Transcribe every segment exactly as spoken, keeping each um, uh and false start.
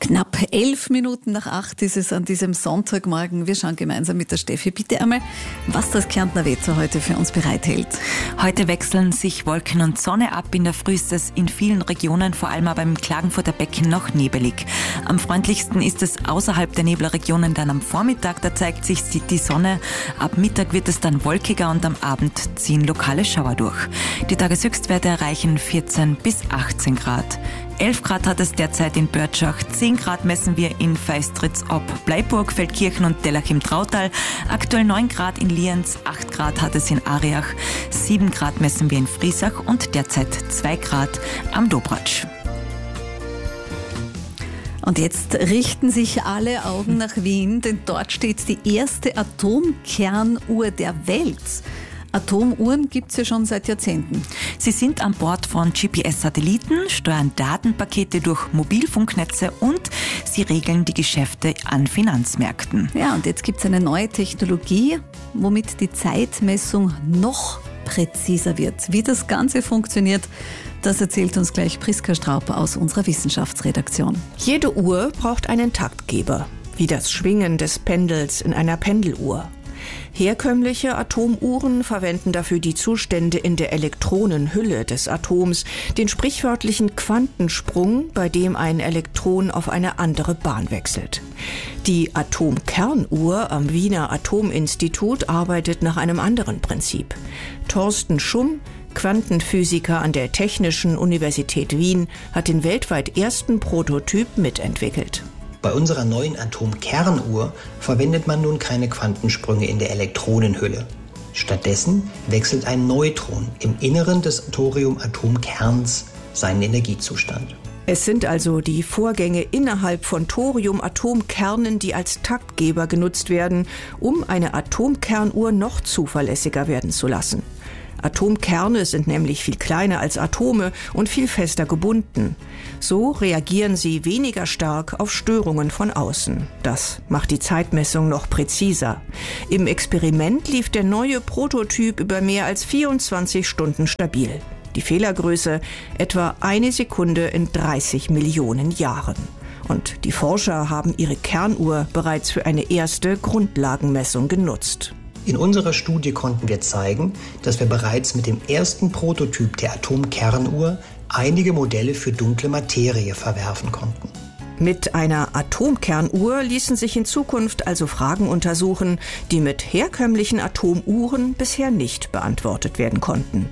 Knapp elf Minuten nach acht ist es an diesem Sonntagmorgen. Wir schauen gemeinsam mit der Steffi bitte einmal, was das Kärntner Wetter heute für uns bereithält. Heute wechseln sich Wolken und Sonne ab. In der Früh ist es in vielen Regionen, vor allem aber im Klagenfurter Becken, noch nebelig. Am freundlichsten ist es außerhalb der Nebelregionen dann am Vormittag. Da zeigt sich die Sonne. Ab Mittag wird es dann wolkiger und am Abend ziehen lokale Schauer durch. Die Tageshöchstwerte erreichen vierzehn bis achtzehn Grad. elf Grad hat es derzeit in Börtschach, zehn Grad messen wir in Feistritz ob Bleiburg, Feldkirchen und Dellach im Trautal, aktuell neun Grad in Lienz, acht Grad hat es in Ariach, sieben Grad messen wir in Friesach und derzeit zwei Grad am Dobratsch. Und jetzt richten sich alle Augen nach Wien, denn dort steht die erste Atomkernuhr der Welt. Atomuhren gibt es ja schon seit Jahrzehnten. Sie sind an Bord von G P S-Satelliten, steuern Datenpakete durch Mobilfunknetze und sie regeln die Geschäfte an Finanzmärkten. Ja, und jetzt gibt es eine neue Technologie, womit die Zeitmessung noch präziser wird. Wie das Ganze funktioniert, das erzählt uns gleich Priska Straub aus unserer Wissenschaftsredaktion. Jede Uhr braucht einen Taktgeber, wie das Schwingen des Pendels in einer Pendeluhr. Herkömmliche Atomuhren verwenden dafür die Zustände in der Elektronenhülle des Atoms, den sprichwörtlichen Quantensprung, bei dem ein Elektron auf eine andere Bahn wechselt. Die Atomkernuhr am Wiener Atominstitut arbeitet nach einem anderen Prinzip. Thorsten Schumm, Quantenphysiker an der Technischen Universität Wien, hat den weltweit ersten Prototyp mitentwickelt. Bei unserer neuen Atomkernuhr verwendet man nun keine Quantensprünge in der Elektronenhülle. Stattdessen wechselt ein Neutron im Inneren des Thorium-Atomkerns seinen Energiezustand. Es sind also die Vorgänge innerhalb von Thorium-Atomkernen, die als Taktgeber genutzt werden, um eine Atomkernuhr noch zuverlässiger werden zu lassen. Atomkerne sind nämlich viel kleiner als Atome und viel fester gebunden. So reagieren sie weniger stark auf Störungen von außen. Das macht die Zeitmessung noch präziser. Im Experiment lief der neue Prototyp über mehr als vierundzwanzig Stunden stabil. Die Fehlergröße etwa eine Sekunde in dreißig Millionen Jahren. Und die Forscher haben ihre Kernuhr bereits für eine erste Grundlagenmessung genutzt. In unserer Studie konnten wir zeigen, dass wir bereits mit dem ersten Prototyp der Atomkernuhr einige Modelle für dunkle Materie verwerfen konnten. Mit einer Atomkernuhr ließen sich in Zukunft also Fragen untersuchen, die mit herkömmlichen Atomuhren bisher nicht beantwortet werden konnten.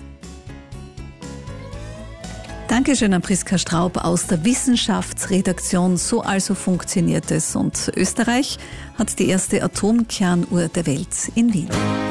Dankeschön an Priska Straub aus der Wissenschaftsredaktion. So also funktioniert es. Und Österreich hat die erste Atomkernuhr der Welt in Wien.